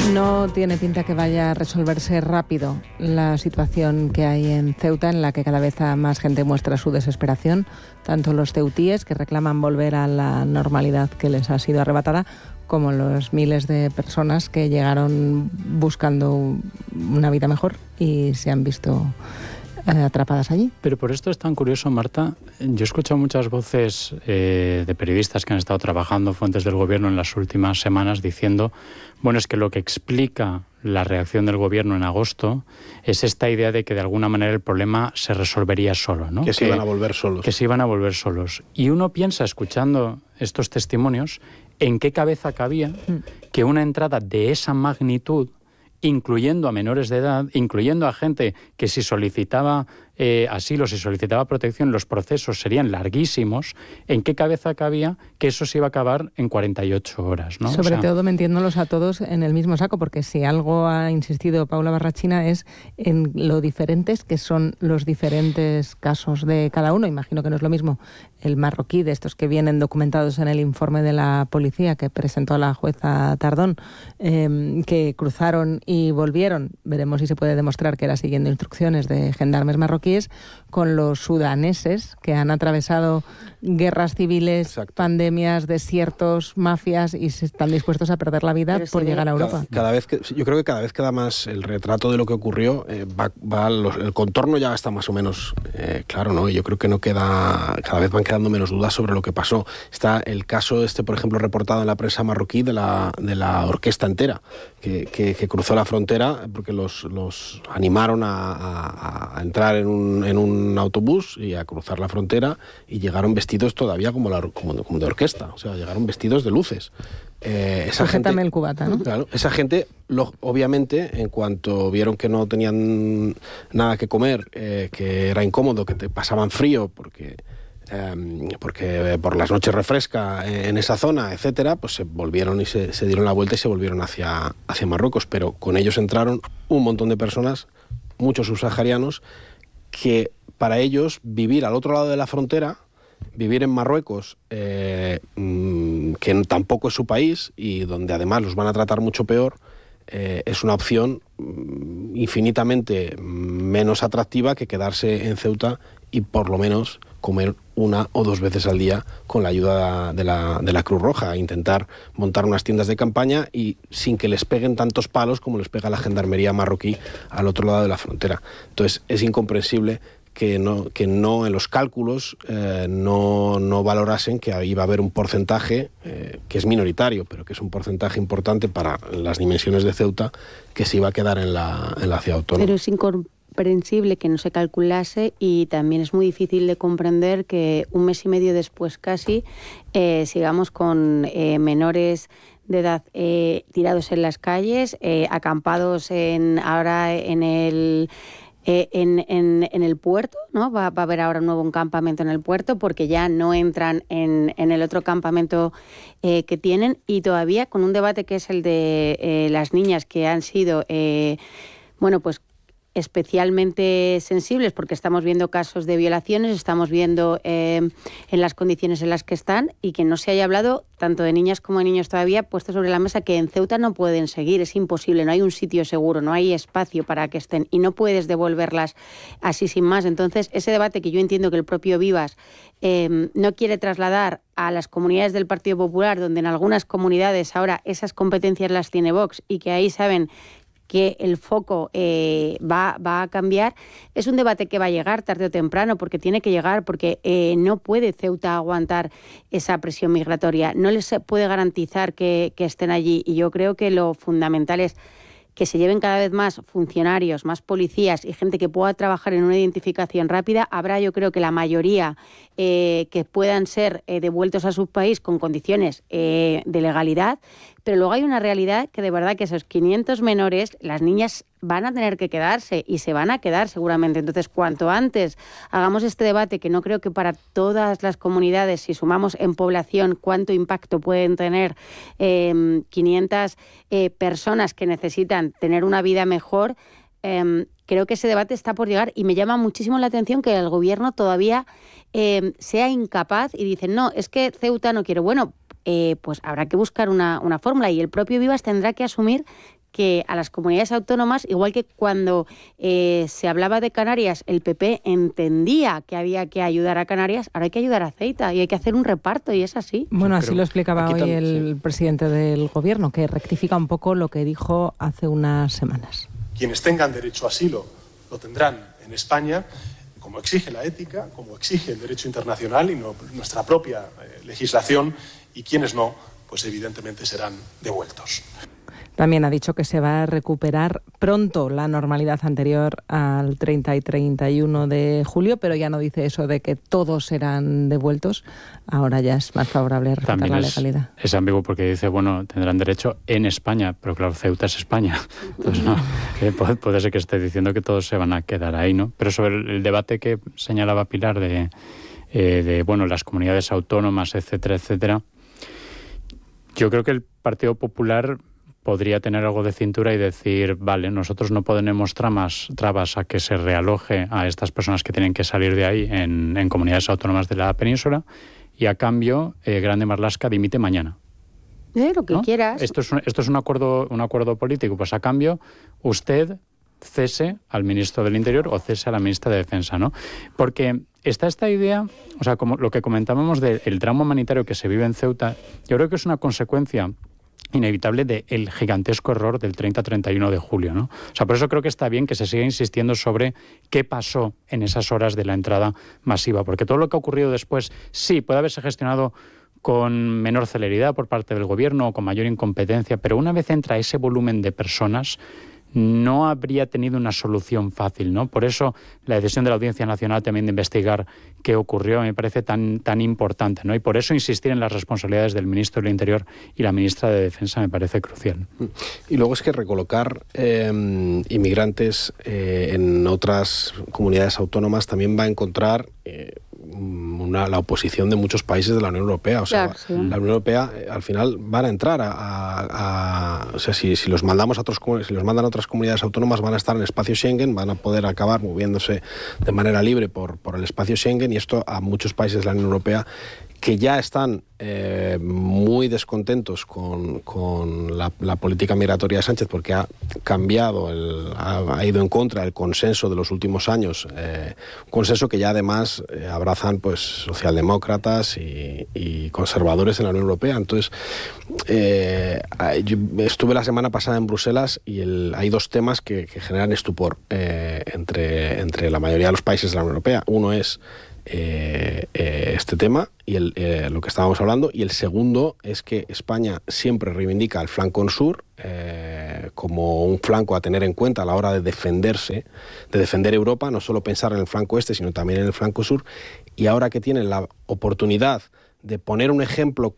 No tiene pinta que vaya a resolverse rápido la situación que hay en Ceuta, en la que cada vez más gente muestra su desesperación, tanto los ceutíes, que reclaman volver a la normalidad que les ha sido arrebatada, como los miles de personas que llegaron buscando una vida mejor y se han visto atrapadas allí. Pero por esto es tan curioso, Marta. Yo he escuchado muchas voces de periodistas que han estado trabajando, fuentes del gobierno en las últimas semanas, diciendo, bueno, es que lo que explica la reacción del gobierno en agosto es esta idea de que de alguna manera el problema se resolvería solo, ¿no? Que se iban a volver solos. Que se iban a volver solos. Y uno piensa, escuchando estos testimonios, en qué cabeza cabía que una entrada de esa magnitud, incluyendo a menores de edad, incluyendo a gente que si solicitaba asilo, si solicitaba protección, los procesos serían larguísimos, ¿en qué cabeza cabía que eso se iba a acabar en 48 horas? ¿No? Sobre todo metiéndolos a todos en el mismo saco, porque si algo ha insistido Paula Barrachina es en lo diferentes que son los diferentes casos de cada uno. Imagino que no es lo mismo el marroquí, de estos que vienen documentados en el informe de la policía que presentó la jueza Tardón, que cruzaron y volvieron. Veremos si se puede demostrar que era siguiendo instrucciones de gendarmes marroquíes, con los sudaneses que han atravesado guerras civiles, exacto, pandemias, desiertos, mafias y se están dispuestos a perder la vida por llegar a Europa. Yo creo que cada vez queda más el retrato de lo que ocurrió, el contorno ya está más o menos claro, ¿no? Y yo creo que no queda, cada vez van quedando menos dudas sobre lo que pasó. Está el caso por ejemplo, reportado en la prensa marroquí de la orquesta entera que cruzó la frontera porque los animaron a entrar en un autobús y a cruzar la frontera, y llegaron vestidos todavía como de orquesta, o sea, llegaron vestidos de luces. Esa gente, el cubata, ¿no? Claro, esa gente, obviamente, en cuanto vieron que no tenían nada que comer, que era incómodo, que te pasaban frío porque por las noches refresca en esa zona, etcétera, pues se volvieron y se dieron la vuelta y se volvieron hacia Marruecos, pero con ellos entraron un montón de personas, muchos subsaharianos, que para ellos vivir al otro lado de la frontera, vivir en Marruecos, que tampoco es su país y donde además los van a tratar mucho peor, es una opción infinitamente menos atractiva que quedarse en Ceuta y por lo menos comer 1 o 2 veces al día con la ayuda de la Cruz Roja, intentar montar unas tiendas de campaña y sin que les peguen tantos palos como les pega la gendarmería marroquí al otro lado de la frontera. Entonces es incomprensible que no en los cálculos no valorasen que iba a haber un porcentaje que es minoritario, pero que es un porcentaje importante para las dimensiones de Ceuta, que se iba a quedar en la ciudad autónoma. Pero es incomprensible que no se calculase, y también es muy difícil de comprender que 1 mes y medio después casi sigamos con menores de edad tirados en las calles, acampados ahora en el puerto, ¿no? Va a haber ahora un nuevo campamento en el puerto porque ya no entran en el otro campamento que tienen, y todavía con un debate que es el de las niñas que han sido, pues especialmente sensibles, porque estamos viendo casos de violaciones, estamos viendo en las condiciones en las que están, y que no se haya hablado tanto de niñas como de niños todavía, puesto sobre la mesa que en Ceuta no pueden seguir, es imposible, no hay un sitio seguro, no hay espacio para que estén y no puedes devolverlas así sin más. Entonces, ese debate que yo entiendo que el propio Vivas no quiere trasladar a las comunidades del Partido Popular, donde en algunas comunidades ahora esas competencias las tiene Vox y que ahí saben que el foco va a cambiar, es un debate que va a llegar tarde o temprano, porque tiene que llegar, porque no puede Ceuta aguantar esa presión migratoria, no les puede garantizar que estén allí, y yo creo que lo fundamental es que se lleven cada vez más funcionarios, más policías y gente que pueda trabajar en una identificación rápida. Habrá, yo creo que la mayoría que puedan ser devueltos a su país con condiciones de legalidad, pero luego hay una realidad que de verdad que esos 500 menores, las niñas van a tener que quedarse y se van a quedar seguramente. Entonces, cuanto antes hagamos este debate, que no creo que para todas las comunidades, si sumamos en población cuánto impacto pueden tener 500 personas que necesitan tener una vida mejor, creo que ese debate está por llegar, y me llama muchísimo la atención que el gobierno todavía sea incapaz y dice, no, es que Ceuta no quiere. Bueno, pues habrá que buscar una fórmula, y el propio Vivas tendrá que asumir que a las comunidades autónomas, igual que cuando se hablaba de Canarias, el PP entendía que había que ayudar a Canarias, ahora hay que ayudar a Ceuta y hay que hacer un reparto, y es así. Bueno, así lo explicaba hoy el presidente del Gobierno, que rectifica un poco lo que dijo hace unas semanas. Quienes tengan derecho a asilo lo tendrán en España, como exige la ética, como exige el derecho internacional y nuestra propia legislación, y quienes no, pues evidentemente serán devueltos. También ha dicho que se va a recuperar pronto la normalidad anterior al 30 y 31 de julio, pero ya no dice eso de que todos serán devueltos. Ahora ya es más favorable respetar también la legalidad. Es ambiguo porque dice, bueno, tendrán derecho en España, pero claro, Ceuta es España. Entonces, no, puede ser que esté diciendo que todos se van a quedar ahí, ¿no? Pero sobre el debate que señalaba Pilar de bueno, las comunidades autónomas, etcétera, etcétera, yo creo que el Partido Popular podría tener algo de cintura y decir, vale, nosotros no ponemos trabas a que se realoje a estas personas que tienen que salir de ahí en comunidades autónomas de la península, y a cambio Grande Marlaska dimite mañana. Lo que quieras. Esto es un acuerdo político. Pues a cambio, usted cese al ministro del Interior o cese a la ministra de Defensa, ¿no? Porque está esta idea, o sea, como lo que comentábamos del drama humanitario que se vive en Ceuta, yo creo que es una consecuencia inevitable del gigantesco error del 30-31 de julio, ¿no? O sea, por eso creo que está bien que se siga insistiendo sobre qué pasó en esas horas de la entrada masiva, porque todo lo que ha ocurrido después, sí, puede haberse gestionado con menor celeridad por parte del gobierno o con mayor incompetencia, pero una vez entra ese volumen de personas, no habría tenido una solución fácil, ¿no? Por eso la decisión de la Audiencia Nacional también de investigar qué ocurrió me parece tan importante, ¿no? Y por eso insistir en las responsabilidades del ministro del Interior y la ministra de Defensa me parece crucial. Y luego es que recolocar inmigrantes en otras comunidades autónomas también va a encontrar la oposición de muchos países de la Unión Europea. O sea, claro, sí. La Unión Europea al final van a entrar o sea, si los mandamos si los mandan a otras comunidades autónomas, van a estar en el espacio Schengen, van a poder acabar moviéndose de manera libre por el espacio Schengen, y esto a muchos países de la Unión Europea que ya están muy descontentos con la política migratoria de Sánchez, porque ha cambiado, ha ido en contra del consenso de los últimos años, un consenso que ya además abrazan pues socialdemócratas y conservadores en la Unión Europea. Entonces, yo estuve la semana pasada en Bruselas y hay dos temas que generan estupor entre la mayoría de los países de la Unión Europea. Uno es este tema y lo que estábamos hablando, y el segundo es que España siempre reivindica el flanco sur como un flanco a tener en cuenta a la hora de defender Europa, no solo pensar en el flanco este, sino también en el flanco sur, y ahora que tienen la oportunidad de poner un ejemplo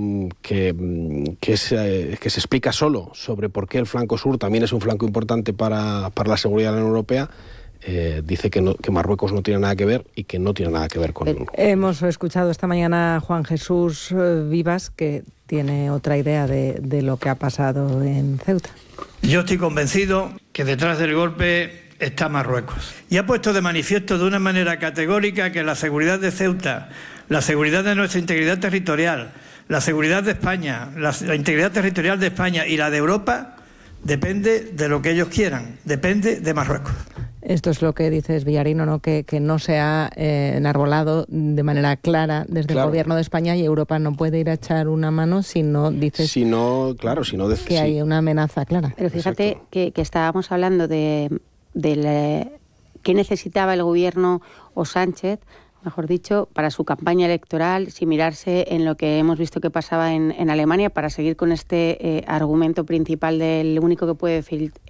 que se explica solo sobre por qué el flanco sur también es un flanco importante para la seguridad de la Unión Europea, dice que Marruecos no tiene nada que ver y que no tiene nada que ver con... Hemos escuchado esta mañana a Juan Jesús Vivas, que tiene otra idea de lo que ha pasado en Ceuta. Yo estoy convencido que detrás del golpe está Marruecos. Y ha puesto de manifiesto de una manera categórica que la seguridad de Ceuta, la seguridad de nuestra integridad territorial, la seguridad de España, la integridad territorial de España y la de Europa depende de lo que ellos quieran, depende de Marruecos. Esto es lo que dices, Villarino, ¿no? Que no se ha enarbolado de manera clara desde el Gobierno de España, y Europa no puede ir a echar una mano si no dices que hay una amenaza clara. Pero fíjate que estábamos hablando de qué necesitaba el Gobierno o Sánchez, mejor dicho, para su campaña electoral, sin mirarse en lo que hemos visto que pasaba en Alemania, para seguir con este argumento principal del único que puede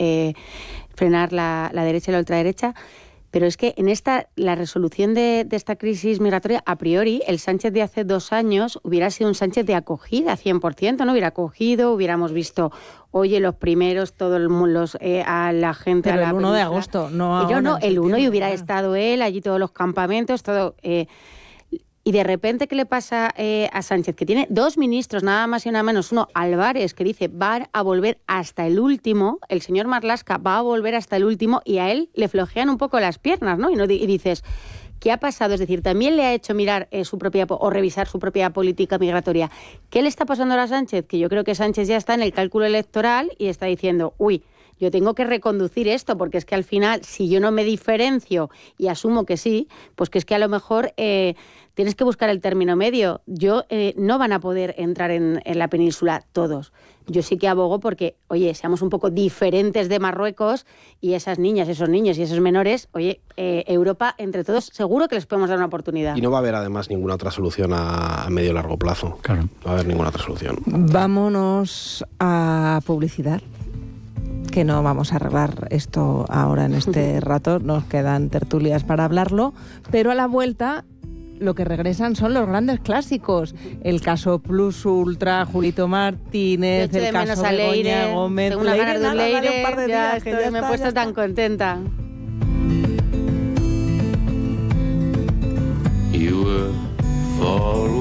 frenar la derecha y la ultraderecha. Pero es que en la resolución de esta crisis migratoria, a priori, el Sánchez de hace 2 años hubiera sido un Sánchez de acogida, 100%, ¿no? Hubiera acogido, hubiéramos visto, oye, los primeros, todos a la gente... Pero a la el 1 de agosto, no ahora. No, el 1, y hubiera estado él, allí todos los campamentos, todo... Y de repente, ¿qué le pasa a Sánchez? Que tiene 2 ministros, nada más y nada menos. Uno, Álvarez, que dice, va a volver hasta el último. El señor Marlaska va a volver hasta el último, y a él le flojean un poco las piernas, ¿no? Y dices, ¿Qué ha pasado? Es decir, también le ha hecho mirar su propia o revisar su propia política migratoria. ¿Qué le está pasando ahora a Sánchez? Que yo creo que Sánchez ya está en el cálculo electoral y está diciendo, uy, yo tengo que reconducir esto, porque es que al final, si yo no me diferencio y asumo que sí, pues que es que a lo mejor tienes que buscar el término medio. No van a poder entrar en la península todos. Yo sí que abogo porque, oye, seamos un poco diferentes de Marruecos y esas niñas, esos niños y esos menores, oye, Europa, entre todos, seguro que les podemos dar una oportunidad. Y no va a haber, además, ninguna otra solución a medio y largo plazo. Claro. No va a haber ninguna otra solución. Vámonos a publicidad, que no vamos a arreglar esto ahora en este rato, nos quedan tertulias para hablarlo, pero a la vuelta lo que regresan son los grandes clásicos, el caso Plus Ultra, Julito Martínez, el caso Begoña Gómez. Tengo una ganas de un Leire, ya me he puesto tan contenta. You were falling